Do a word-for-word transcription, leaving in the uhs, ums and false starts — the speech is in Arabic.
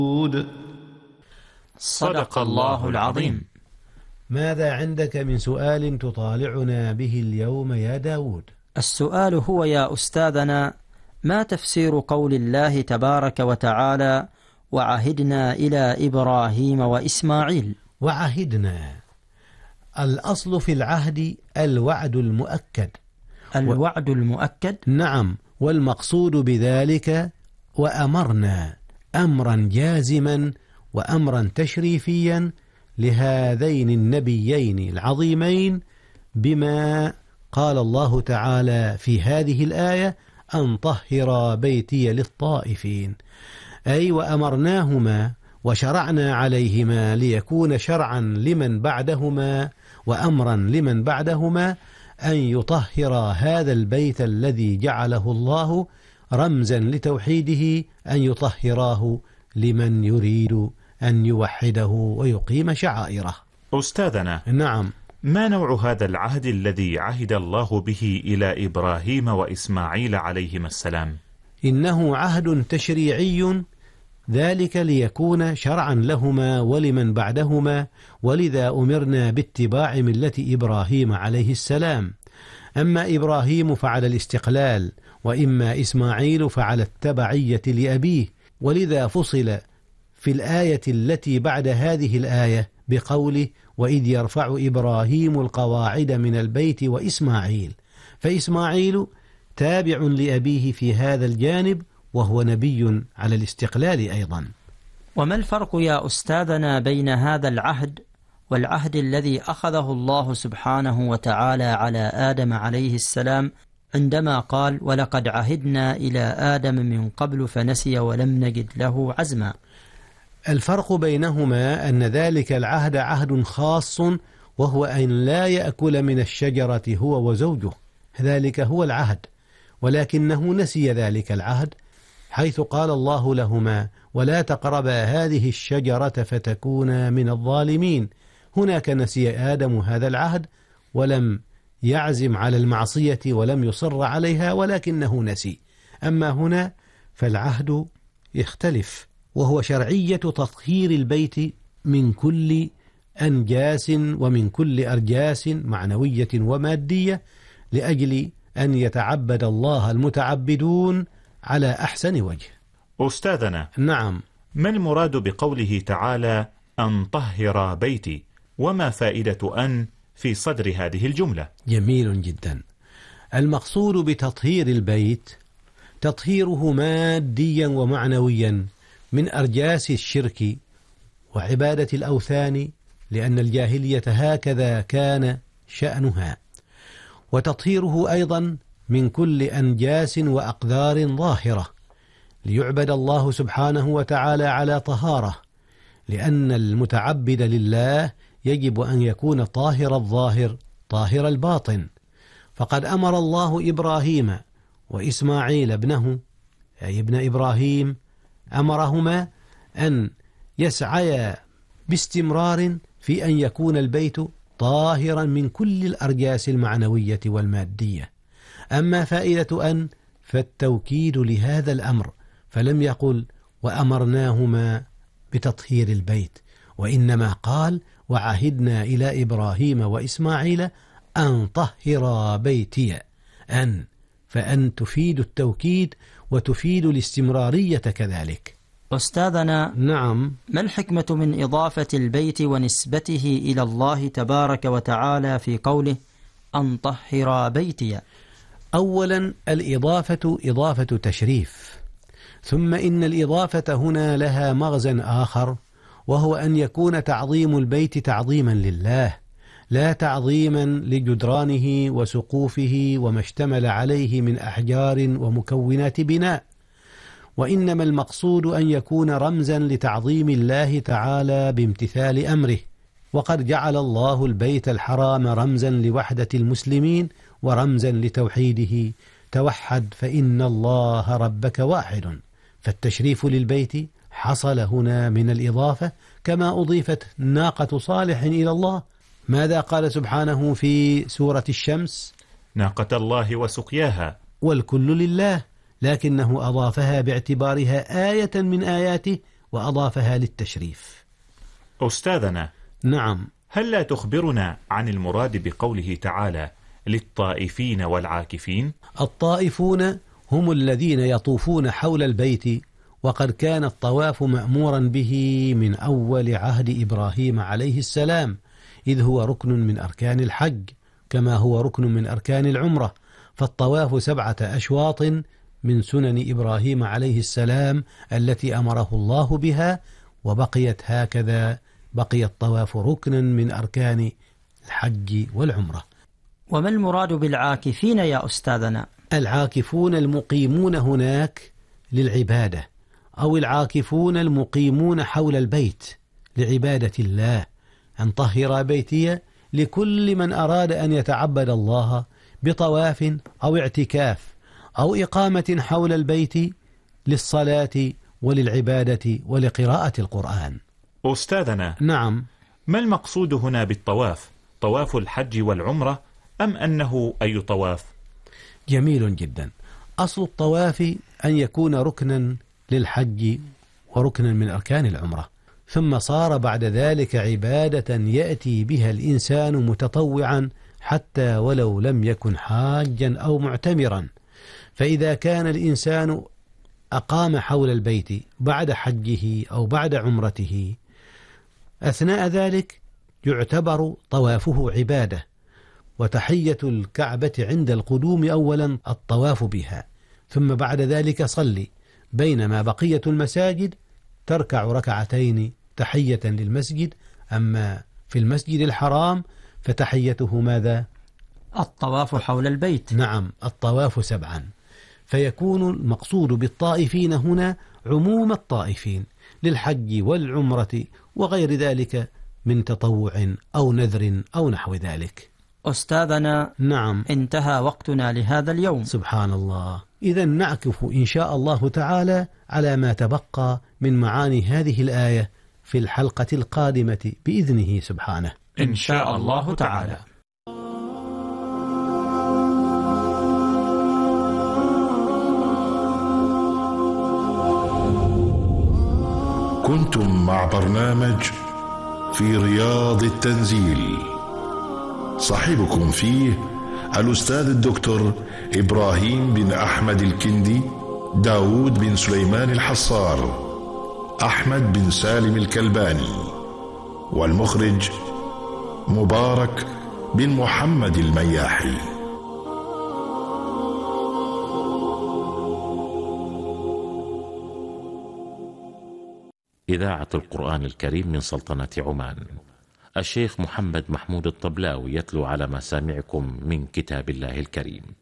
صدق الله العظيم. ماذا عندك من سؤال تطالعنا به اليوم يا داود؟ السؤال هو يا أستاذنا: ما تفسير قول الله تبارك وتعالى: وعهدنا إلى إبراهيم وإسماعيل؟ وعهدنا، الأصل في العهد الوعد المؤكد. الوعد المؤكد؟ نعم، والمقصود بذلك وأمرنا أمرا جازما وأمرا تشريفيا لهذين النبيين العظيمين، بما قال الله تعالى في هذه الآية: أن طهر بيتي للطائفين، أي وأمرناهما وشرعنا عليهما ليكون شرعا لمن بعدهما وأمرا لمن بعدهما أن يطهر هذا البيت الذي جعله الله رمزا لتوحيده، أن يطهراه لمن يريد أن يوحده ويقيم شعائره. أستاذنا، نعم، ما نوع هذا العهد الذي عهد الله به إلى إبراهيم وإسماعيل عليهما السلام؟ إنه عهد تشريعي، ذلك ليكون شرعا لهما ولمن بعدهما، ولذا أمرنا باتباع ملة إبراهيم عليه السلام. أما إبراهيم فعلى الاستقلال، وإما إسماعيل فعلى التبعية لأبيه، ولذا فصل في الآية التي بعد هذه الآية بقوله: وإذ يرفع إبراهيم القواعد من البيت وإسماعيل، فإسماعيل تابع لأبيه في هذا الجانب، وهو نبي على الاستقلال أيضا. وما الفرق يا أستاذنا بين هذا العهد والعهد الذي أخذه الله سبحانه وتعالى على آدم عليه السلام عندما قال: ولقد عهدنا إلى آدم من قبل فنسي ولم نجد له عزما؟ الفرق بينهما أن ذلك العهد عهد خاص، وهو أن لا يأكل من الشجرة هو وزوجه، ذلك هو العهد، ولكنه نسي ذلك العهد، حيث قال الله لهما: ولا تقربا هذه الشجرة فتكونا من الظالمين. هناك نسي آدم هذا العهد ولم يعزم على المعصية ولم يصر عليها، ولكنه نسي. أما هنا فالعهد يختلف، وهو شرعية تطهير البيت من كل أنجاس ومن كل أرجاس معنوية ومادية، لأجل أن يتعبد الله المتعبدون على أحسن وجه. أستاذنا، نعم، ما المراد بقوله تعالى: أن طهر بيتي؟ وما فائدة أن في صدر هذه الجملة؟ جميل جدا. المقصود بتطهير البيت تطهيره ماديا ومعنويا من أرجاس الشرك وعبادة الأوثان، لأن الجاهلية هكذا كان شأنها، وتطهيره أيضا من كل أنجاس وأقدار ظاهرة، ليعبد الله سبحانه وتعالى على طهارة، لأن المتعبد لله يجب أن يكون طاهر الظاهر طاهر الباطن. فقد أمر الله إبراهيم وإسماعيل ابنه، أي ابن إبراهيم، أمرهما أن يسعيا باستمرار في أن يكون البيت طاهرا من كل الأرجاس المعنوية والمادية. أما فائدة أن فالتوكيد لهذا الأمر، فلم يقل وأمرناهما بتطهير البيت، وإنما قال: وعهدنا إلى إبراهيم وإسماعيل أن طهر بيتي. أن فأن تفيد التوكيد وتفيد الاستمرارية كذلك. أستاذنا، نعم، ما الحكمة من إضافة البيت ونسبته إلى الله تبارك وتعالى في قوله: أن طهر بيتي؟ أولا، الإضافة إضافة تشريف، ثم إن الإضافة هنا لها مغزى آخر، وهو أن يكون تعظيم البيت تعظيما لله، لا تعظيما لجدرانه وسقوفه وما اشتمل عليه من أحجار ومكونات بناء، وإنما المقصود أن يكون رمزا لتعظيم الله تعالى بامتثال أمره. وقد جعل الله البيت الحرام رمزا لوحدة المسلمين ورمزا لتوحيده: توحد فإن الله ربك واحد. فالتشريف للبيت حصل هنا من الإضافة، كما أضيفت ناقة صالح إلى الله. ماذا قال سبحانه في سورة الشمس؟ ناقة الله وسقياها. والكل لله، لكنه أضافها باعتبارها آية من آياته وأضافها للتشريف. أستاذنا، نعم. هل لا تخبرنا عن المراد بقوله تعالى للطائفين والعاكفين؟ الطائفون هم الذين يطوفون حول البيت، وقد كان الطواف مأمورا به من أول عهد إبراهيم عليه السلام، إذ هو ركن من أركان الحج كما هو ركن من أركان العمرة. فالطواف سبعة أشواط من سنن إبراهيم عليه السلام التي أمره الله بها، وبقيت هكذا، بقي الطواف ركنا من أركان الحج والعمرة. وما المراد بالعاكفين يا أستاذنا؟ العاكفون المقيمون هناك للعبادة، أو العاكفون المقيمون حول البيت لعبادة الله. أن طهر بيتي لكل من أراد أن يتعبد الله بطواف أو اعتكاف أو إقامة حول البيت للصلاة وللعبادة ولقراءة القرآن. أستاذنا، نعم. ما المقصود هنا بالطواف؟ طواف الحج والعمرة أم أنه أي طواف؟ جميل جدا. أصل الطواف أن يكون ركنا للحج وركنا من أركان العمرة، ثم صار بعد ذلك عبادة يأتي بها الإنسان متطوعا حتى ولو لم يكن حاجا أو معتمرا. فإذا كان الإنسان أقام حول البيت بعد حجه أو بعد عمرته، أثناء ذلك يعتبر طوافه عبادة، وتحية الكعبة عند القدوم أولا الطواف بها، ثم بعد ذلك صلي، بينما بقية المساجد تركع ركعتين تحية للمسجد. أما في المسجد الحرام فتحيته ماذا؟ الطواف حول البيت. نعم، الطواف سبعا. فيكون المقصود بالطائفين هنا عموم الطائفين للحج والعمرة وغير ذلك من تطوع أو نذر أو نحو ذلك. أستاذنا، نعم، انتهى وقتنا لهذا اليوم. سبحان الله. إذا نعكف إن شاء الله تعالى على ما تبقى من معاني هذه الآية في الحلقة القادمة بإذنه سبحانه إن شاء الله تعالى. كنتم مع برنامج في رياض التنزيل، صاحبكم فيه الأستاذ الدكتور إبراهيم بن أحمد الكندي، داود بن سليمان الحصار، أحمد بن سالم الكلباني، والمخرج مبارك بن محمد المياحي. إذاعة القرآن الكريم من سلطنة عمان. الشيخ محمد محمود الطبلاوي يتلو على مسامعكم من كتاب الله الكريم.